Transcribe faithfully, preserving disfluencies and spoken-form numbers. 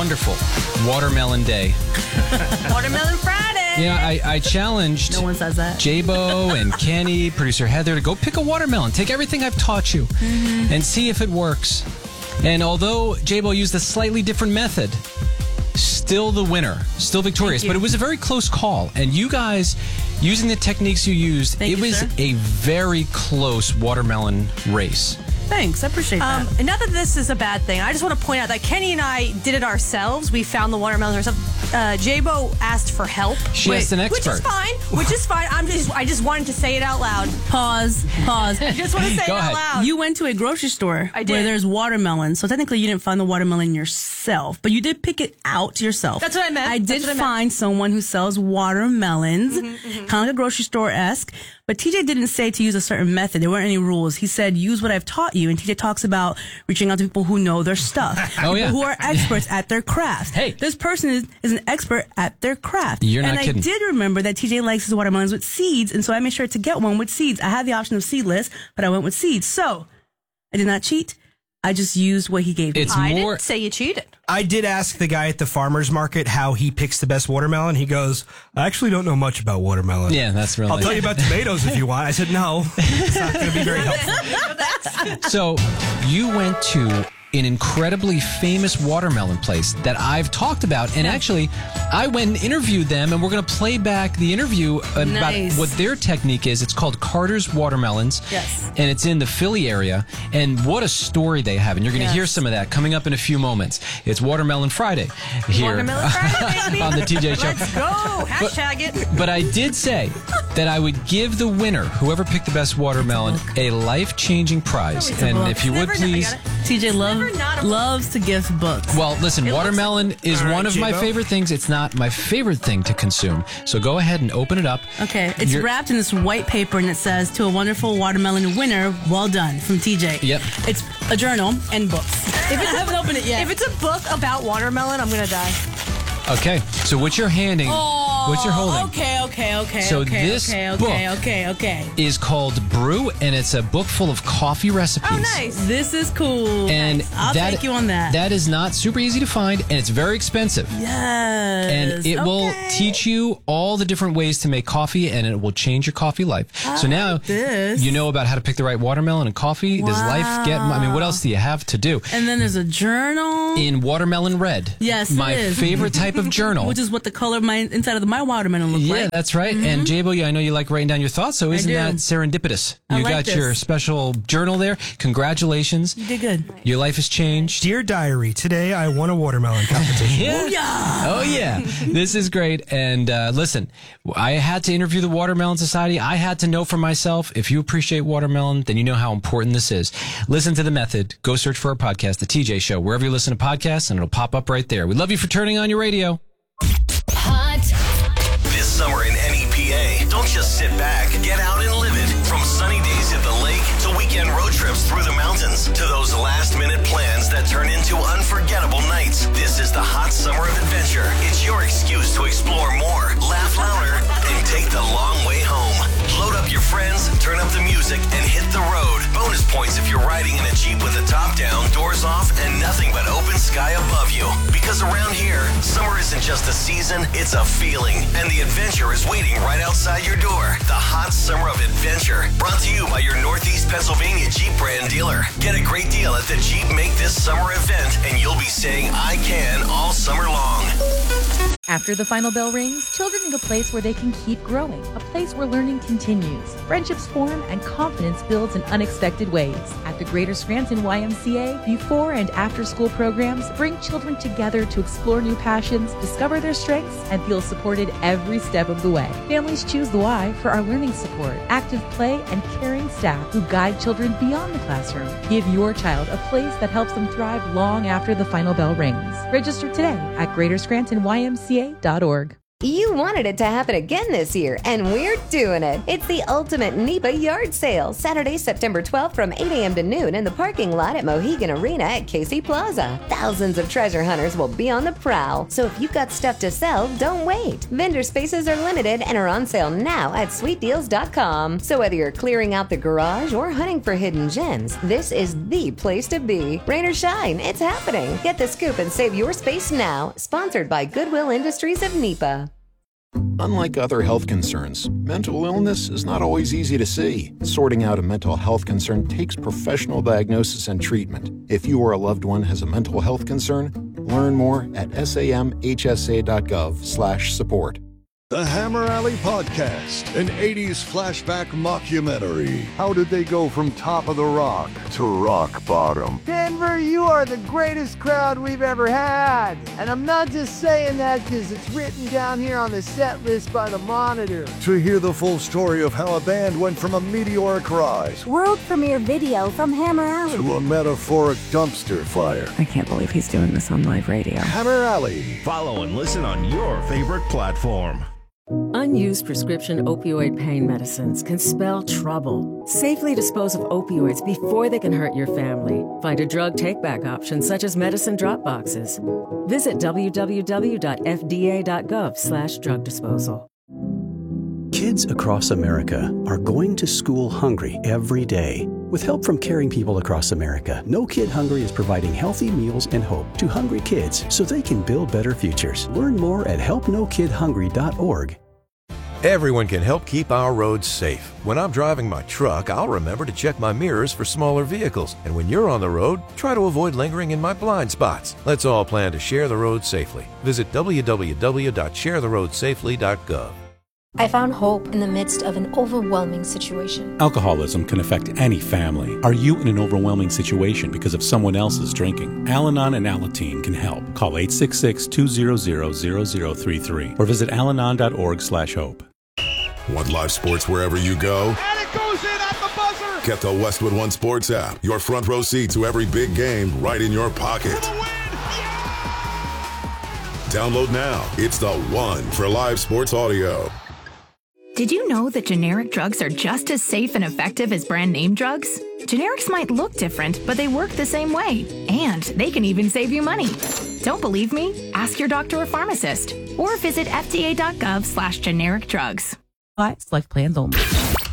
wonderful Watermelon Day. Watermelon Friday. Yeah, I, I challenged No one says that. J-Bo and Kenny, producer Heather, to go pick a watermelon. Take everything I've taught you Mm-hmm. and see if it works. And although J-Bo used a slightly different method, still the winner, still victorious. Thank you. But it was a very close call. And you guys, using the techniques you used, Thank it you, was sir. a very close watermelon race. Thanks, I appreciate Um, that. and not that this is a bad thing. I just want to point out that Kenny and I did it ourselves. We found the watermelons ourselves. Uh, J-Bo asked for help. She asked an Which is expert. fine. Which is fine. I'm just. I just wanted to say it out loud. Pause. Pause. I just want to say Go it ahead. out loud. You went to a grocery store I did. where there's watermelon. So technically you didn't find the watermelon yourself, but you did pick it out yourself. That's what I meant. I did That's what I meant. find someone who sells watermelons, kind of like a grocery store-esque. But T J didn't say to use a certain method. There weren't any rules. He said, use what I've taught you. And T J talks about reaching out to people who know their stuff. Oh, yeah. People who are experts at their craft. Hey. This person is, is an expert at their craft. You're not and kidding. I did remember that T J likes his watermelons with seeds. And so I made sure to get one with seeds. I had the option of seedless, but I went with seeds. So I did not cheat. I just used what he gave me. It's I more. didn't say you cheated. I did ask the guy at the farmer's market how he picks the best watermelon. He goes, I actually don't know much about watermelon. Yeah, that's really. I'll tell you about tomatoes if you want. I said, no, it's not going to be very helpful. So you went to an incredibly famous watermelon place that I've talked about. And actually, I went and interviewed them, and we're going to play back the interview about Nice. what their technique is. It's called Carter's Watermelons. Yes. And it's in the Philly area. And what a story they have. And you're going to Yes. hear some of that coming up in a few moments. It's Watermelon Friday here Watermelon Friday, baby. on the T J Show. Let's go. Hashtag it. But I did say that I would give the winner, whoever picked the best watermelon, a life-changing prize. It's a And book. if you would Never know, I please... got it. T J love, never not a book. loves to gift books. Well, listen, It looks- watermelon is All right, one of my J-Bo. favorite things. It's not my favorite thing to consume. So go ahead and open it up. Okay, it's You're- wrapped in this white paper and it says, to a wonderful watermelon winner, well done, from T J. Yep. It's a journal and books. If it's, I haven't opened it yet. If it's a book about watermelon, I'm gonna die. Okay, so what you're handing, oh, what you're holding, Okay, okay, okay. So okay, this okay, okay, book- okay, okay. is called Brew, and it's a book full of coffee recipes. Oh, nice. This is cool. And Nice. I'll that, take you on that. That is not super easy to find, and it's very expensive. yes. And it will okay. teach you all the different ways to make coffee, and it will change your coffee life. so now this. you know about how to pick the right watermelon and coffee. Does life get? I mean, what else do you have to do? And then there's a journal. In watermelon red. Yes, it my is. favorite type of journal. Which is what the color of my inside of the, my watermelon look Yeah, like. that's right. And J-Bo, I know you like writing down your thoughts, so isn't do. that serendipitous? I You like got this. your special journal there. Congratulations. You did good. Your life has changed. Dear Diary, today I won a watermelon competition. Yeah. Oh, yeah. This is great. And uh, listen, I had to interview the Watermelon Society. I had to know for myself, if you appreciate watermelon, then you know how important this is. Listen to The Method. Go search for our podcast, The T J Show, wherever you listen to podcasts, and it'll pop up right there. We love you for turning on your radio. Hot. This summer in N E P A, don't just sit back. Get out and live it. From sunny days at the lake to weekend road trips through the mountains to those last-minute plans that turn into unforgettable nights. This is the hot summer of adventure. It's your excuse to explore more, laugh louder, and take the long way home. Load up your friends, turn up the music, and hit the road. Bonus points if you're riding in a Jeep with the top down, doors off, and nothing but open sky above you. Because around here, summer isn't just a season, it's a feeling. And the adventure is waiting right outside your door. The hot summer of adventure. Brought to you by your Northeast Pennsylvania Jeep brand dealer. Get a great deal at the Jeep Make This Summer event, and you'll be saying, I can, all summer long. After the final bell rings, children need a place where they can keep growing, a place where learning continues, friendships form, and confidence builds in unexpected ways. At the Greater Scranton Y M C A, before and after school programs bring children together to explore new passions, discover their strengths, and feel supported every step of the way. Families choose the Y for our learning support, active play, and caring staff who guide children beyond the classroom. Give your child a place that helps them thrive long after the final bell rings. Register today at greater scranton y m c a dot org. You wanted it to happen again this year, and we're doing it. It's the ultimate NEPA yard sale, Saturday, September twelfth from eight a.m. to noon in the parking lot at Mohegan Arena at Casey Plaza. Thousands of treasure hunters will be on the prowl, so if you've got stuff to sell, don't wait. Vendor spaces are limited and are on sale now at sweet deals dot com. So whether you're clearing out the garage or hunting for hidden gems, this is the place to be. Rain or shine, it's happening. Get the scoop and save your space now. Sponsored by Goodwill Industries of NEPA. Unlike other health concerns, mental illness is not always easy to see. Sorting out a mental health concern takes professional diagnosis and treatment. If you or a loved one has a mental health concern, learn more at samhsa.gov slash support. The Hammer Alley Podcast, an eighties flashback mockumentary. How did they go from top of the rock to rock bottom? Denver, you are the greatest crowd we've ever had. And I'm not just saying that because it's written down here on the set list by the Monitor. To hear the full story of how a band went from a meteoric rise, world premiere video from Hammer Alley, to a metaphoric dumpster fire. I can't believe he's doing this on live radio. Hammer Alley. Follow and listen on your favorite platform. Unused prescription opioid pain medicines can spell trouble. Safely dispose of opioids before they can hurt your family. Find a drug take-back option such as medicine drop boxes. Visit w w w dot f d a dot gov slash drug disposal. Kids across America are going to school hungry every day. With help from caring people across America, No Kid Hungry is providing healthy meals and hope to hungry kids so they can build better futures. Learn more at help no kid hungry dot org. Everyone can help keep our roads safe. When I'm driving my truck, I'll remember to check my mirrors for smaller vehicles. And when you're on the road, try to avoid lingering in my blind spots. Let's all plan to share the road safely. Visit w w w dot share the road safely dot gov. I found hope in the midst of an overwhelming situation. Alcoholism can affect any family. Are you in an overwhelming situation because of someone else's drinking? Al-Anon and Alateen can help. Call eight six six, two zero zero, zero zero three three or visit alanon dot org slash hope. Want live sports wherever you go? And it goes in at the buzzer! Get the Westwood One Sports app. Your front row seat to every big game right in your pocket. Download now. It's the one for live sports audio. Did you know that generic drugs are just as safe and effective as brand name drugs? Generics might look different, but they work the same way. And they can even save you money. Don't believe me? Ask your doctor or pharmacist. Or visit f d a dot gov slash generic drugs. Select plans only.